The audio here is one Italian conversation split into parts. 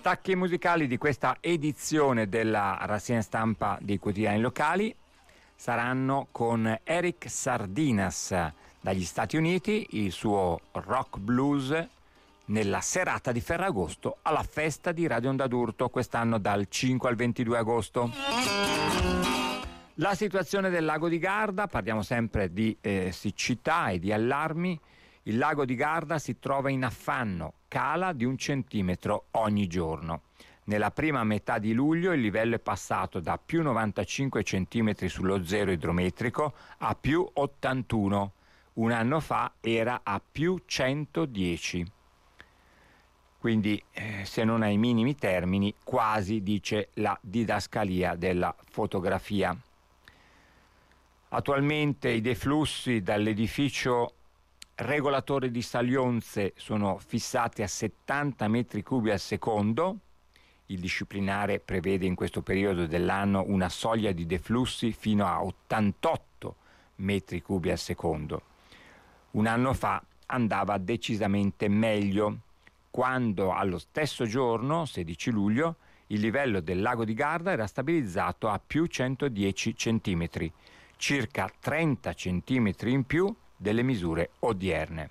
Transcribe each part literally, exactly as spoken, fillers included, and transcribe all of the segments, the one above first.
Stacchi musicali di questa edizione della rassegna stampa dei quotidiani locali saranno con Eric Sardinas dagli Stati Uniti, il suo rock blues nella serata di Ferragosto alla festa di Radio Onda d'Urto, quest'anno dal cinque al ventidue agosto. La situazione del lago di Garda, parliamo sempre di eh, siccità e di allarmi. Il lago di Garda si trova in affanno, cala di un centimetro ogni giorno. Nella prima metà di luglio il livello è passato da più novantacinque centimetri sullo zero idrometrico a più ottantuno. Un anno fa era a più centodieci. Quindi eh, se non ai minimi termini, quasi, dice la didascalia della fotografia. Attualmente i deflussi dall'edificio regolatore di Saglionze sono fissati a settanta metri cubi al secondo. Il disciplinare prevede in questo periodo dell'anno una soglia di deflussi fino a ottantotto metri cubi al secondo. Un anno fa andava decisamente meglio, quando allo stesso giorno, sedici luglio, il livello del lago di Garda era stabilizzato a più centodieci centimetri, circa trenta centimetri in più delle misure odierne.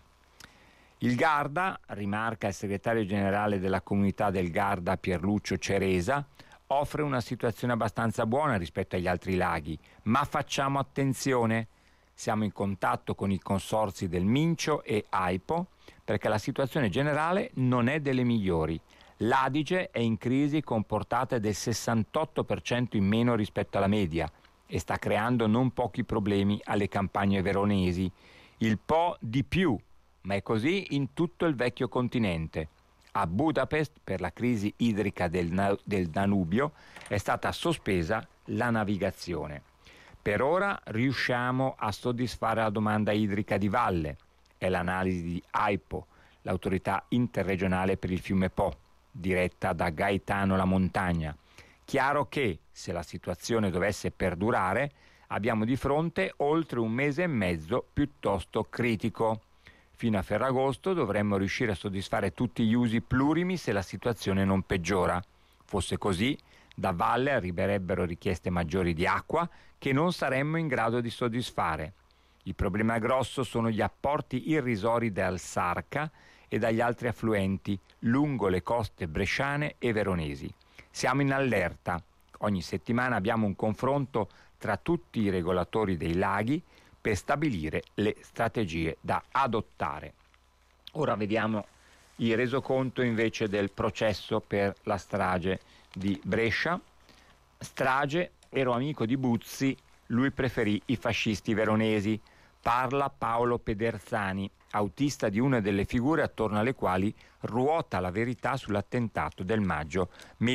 Il Garda, rimarca il segretario generale della comunità del Garda Pierluccio Ceresa, offre una situazione abbastanza buona rispetto agli altri laghi, ma facciamo attenzione. Siamo in contatto con i consorzi del Mincio e AIPO perché la situazione generale non è delle migliori. L'Adige è in crisi con portate del sessantotto per cento in meno rispetto alla media e sta creando non pochi problemi alle campagne veronesi. Il Po di più, ma è così in tutto il vecchio continente. A Budapest, per la crisi idrica del, Na- del Danubio, è stata sospesa la navigazione. Per ora riusciamo a soddisfare la domanda idrica di valle. È l'analisi di AIPO, l'autorità interregionale per il fiume Po, diretta da Gaetano La Montagna. Chiaro che, se la situazione dovesse perdurare, abbiamo di fronte oltre un mese e mezzo piuttosto critico. Fino a Ferragosto dovremmo riuscire a soddisfare tutti gli usi plurimi se la situazione non peggiora. Fosse così, da valle arriverebbero richieste maggiori di acqua che non saremmo in grado di soddisfare. Il problema grosso sono gli apporti irrisori dal Sarca e dagli altri affluenti lungo le coste bresciane e veronesi. Siamo in allerta. Ogni settimana abbiamo un confronto tra tutti i regolatori dei laghi per stabilire le strategie da adottare. Ora vediamo il resoconto invece del processo per la strage di Brescia. Strage, ero amico di Buzzi, lui preferì i fascisti veronesi. Parla Paolo Pederzani, autista di una delle figure attorno alle quali ruota la verità sull'attentato del maggio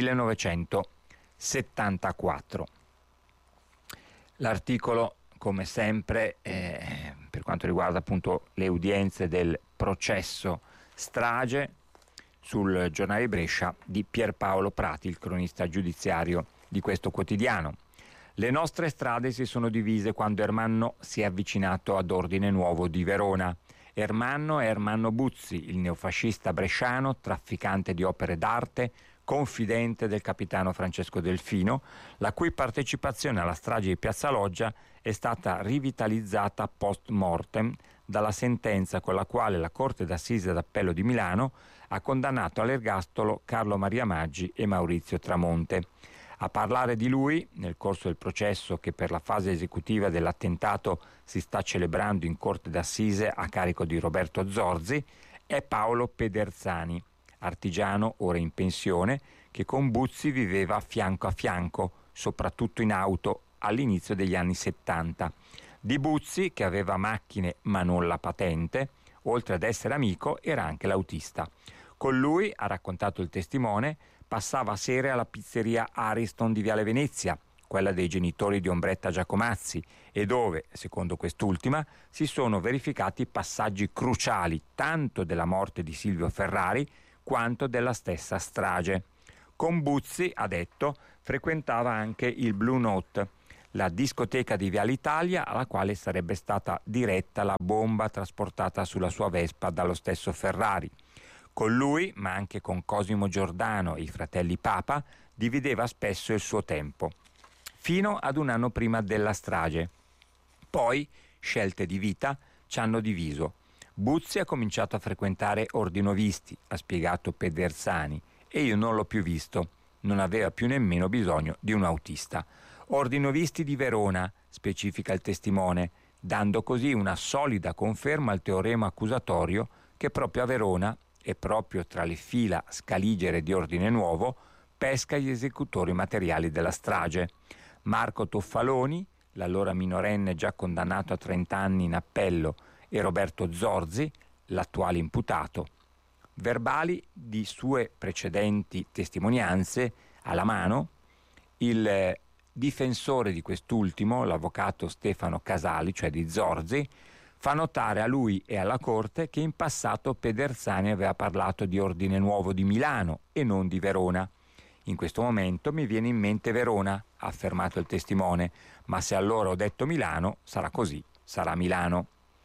millenovecentosettantaquattro. L'articolo, come sempre, eh, per quanto riguarda appunto le udienze del processo strage, sul giornale di Brescia di Pierpaolo Prati, il cronista giudiziario di questo quotidiano. Le nostre strade si sono divise quando Ermanno si è avvicinato ad Ordine Nuovo di Verona. Ermanno è Ermanno Buzzi, il neofascista bresciano, trafficante di opere d'arte, confidente del capitano Francesco Delfino, la cui partecipazione alla strage di Piazza Loggia è stata rivitalizzata post mortem dalla sentenza con la quale la Corte d'Assise d'Appello di Milano ha condannato all'ergastolo Carlo Maria Maggi e Maurizio Tramonte. A parlare di lui, nel corso del processo che per la fase esecutiva dell'attentato si sta celebrando in Corte d'Assise a carico di Roberto Zorzi, è Paolo Pederzani, artigiano ora in pensione, che con Buzzi viveva fianco a fianco, soprattutto in auto, all'inizio degli anni settanta. Di Buzzi, che aveva macchine ma non la patente, oltre ad essere amico, era anche l'autista. Con lui, ha raccontato il testimone, passava sere alla pizzeria Ariston di Viale Venezia, quella dei genitori di Ombretta Giacomazzi, e dove, secondo quest'ultima, si sono verificati passaggi cruciali tanto della morte di Silvio Ferrari quanto della stessa strage. Con Buzzi, ha detto, frequentava anche il Blue Note, la discoteca di Viale Italia alla quale sarebbe stata diretta la bomba trasportata sulla sua Vespa dallo stesso Ferrari. Con lui, ma anche con Cosimo Giordano e i fratelli Papa, divideva spesso il suo tempo, fino ad un anno prima della strage. Poi, scelte di vita ci hanno diviso. Buzzi ha cominciato a frequentare ordinovisti, ha spiegato Pedersani, e io non l'ho più visto. Non aveva più nemmeno bisogno di un autista. Ordinovisti di Verona, specifica il testimone, dando così una solida conferma al teorema accusatorio che proprio a Verona, e proprio tra le fila scaligere di Ordine Nuovo, pesca gli esecutori materiali della strage. Marco Toffaloni, l'allora minorenne già condannato a trenta anni in appello, e Roberto Zorzi, l'attuale imputato. Verbali di sue precedenti testimonianze alla mano, il difensore di quest'ultimo, l'avvocato Stefano Casali, cioè di Zorzi, fa notare a lui e alla Corte che in passato Pedersani aveva parlato di Ordine Nuovo di Milano e non di Verona. In questo momento mi viene in mente Verona, ha affermato il testimone, ma se allora ho detto Milano, sarà così, sarà Milano.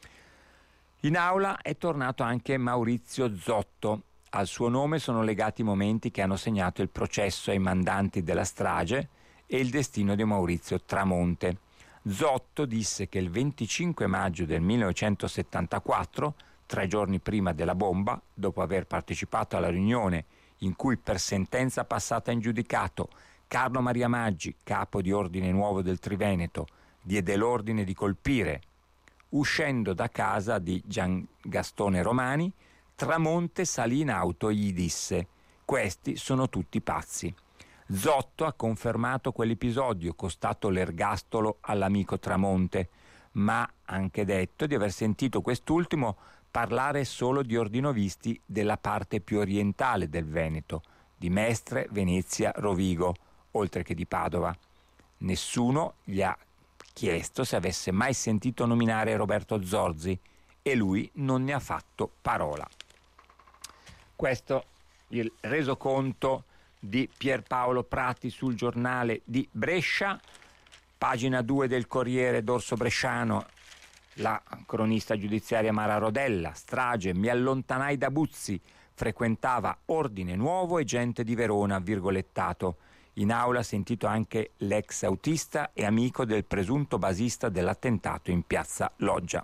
In aula è tornato anche Maurizio Zotto. Al suo nome sono legati i momenti che hanno segnato il processo ai mandanti della strage e il destino di Maurizio Tramonte. Zotto disse che il venticinque maggio del millenovecentosettantaquattro, tre giorni prima della bomba, dopo aver partecipato alla riunione in cui per sentenza passata in giudicato Carlo Maria Maggi, capo di Ordine Nuovo del Triveneto, diede l'ordine di colpire, uscendo da casa di Giangastone Romani, Tramonte salì in auto e gli disse: «Questi sono tutti pazzi». Zotto ha confermato quell'episodio, costato l'ergastolo all'amico Tramonte, ma ha anche detto di aver sentito quest'ultimo parlare solo di ordinovisti della parte più orientale del Veneto, di Mestre, Venezia, Rovigo, oltre che di Padova. Nessuno gli ha chiesto se avesse mai sentito nominare Roberto Zorzi e lui non ne ha fatto parola. Questo il resoconto di Pierpaolo Prati sul giornale di Brescia, pagina due del Corriere d'Orso Bresciano, la cronista giudiziaria Mara Rodella: strage, mi allontanai da Buzzi, frequentava Ordine Nuovo e gente di Verona, virgolettato. In aula sentito anche l'ex autista e amico del presunto basista dell'attentato in piazza Loggia.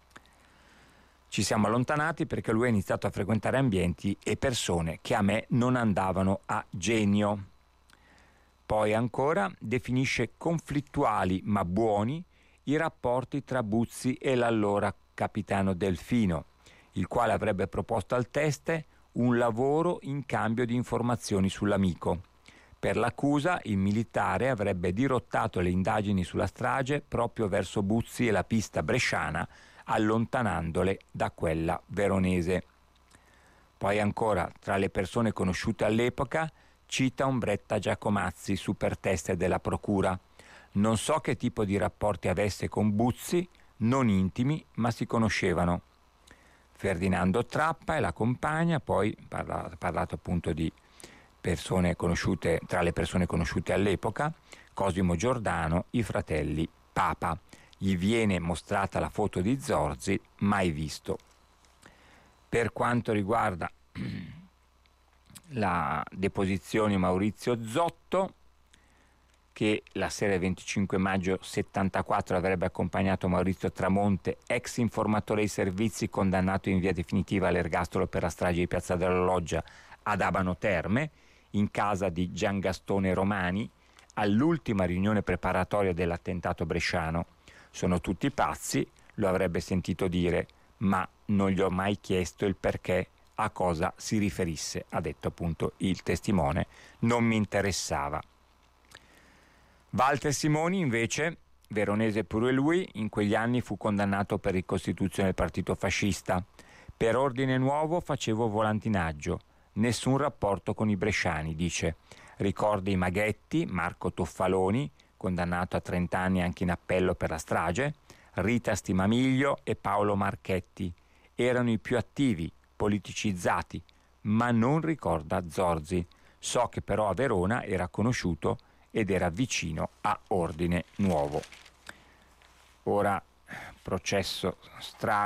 Ci siamo allontanati perché lui ha iniziato a frequentare ambienti e persone che a me non andavano a genio. Poi ancora definisce conflittuali ma buoni i rapporti tra Buzzi e l'allora capitano Delfino, il quale avrebbe proposto al teste un lavoro in cambio di informazioni sull'amico. Per l'accusa, il militare avrebbe dirottato le indagini sulla strage proprio verso Buzzi e la pista bresciana, allontanandole da quella veronese. Poi ancora, tra le persone conosciute all'epoca, cita Ombretta Giacomazzi, superteste della procura. Non so che tipo di rapporti avesse con Buzzi, non intimi, ma si conoscevano. Ferdinando Trappa e la compagna, poi ha parlato appunto di persone conosciute, tra le persone conosciute all'epoca, Cosimo Giordano, i fratelli Papa. Gli viene mostrata la foto di Zorzi, mai visto. Per quanto riguarda la deposizione di Maurizio Zotto, che la sera del venticinque maggio settantaquattro avrebbe accompagnato Maurizio Tramonte, ex informatore dei servizi condannato in via definitiva all'ergastolo per la strage di Piazza della Loggia, ad Abano Terme, in casa di Giangastone Romani, all'ultima riunione preparatoria dell'attentato bresciano. Sono tutti pazzi, lo avrebbe sentito dire, ma non gli ho mai chiesto il perché, a cosa si riferisse, ha detto appunto il testimone, non mi interessava. Walter Simoni invece, veronese pure lui, in quegli anni fu condannato per ricostituzione del partito fascista. Per Ordine Nuovo facevo volantinaggio, nessun rapporto con i bresciani, dice. Ricorda i Maghetti, Marco Toffaloni, condannato a trenta anni anche in appello per la strage, Rita Stimamiglio e Paolo Marchetti. Erano i più attivi, politicizzati, ma non ricorda Zorzi. So che però a Verona era conosciuto ed era vicino a Ordine Nuovo. Ora, processo strage.